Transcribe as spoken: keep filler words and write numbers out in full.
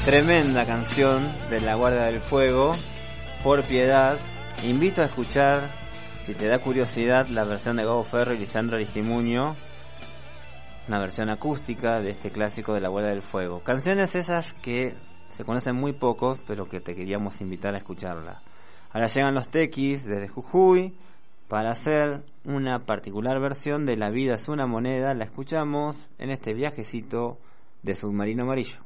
Tremenda canción de La Guardia del Fuego. Por piedad, invito a escuchar, si te da curiosidad, la versión de Gabo Ferro y Lisandro Aristimuño, una versión acústica de este clásico de La Guardia del Fuego. Canciones esas que se conocen muy pocos, pero que te queríamos invitar a escucharla. Ahora llegan los Tequis desde Jujuy para hacer una particular versión de La vida es una moneda. La escuchamos en este viajecito de Submarino Amarillo.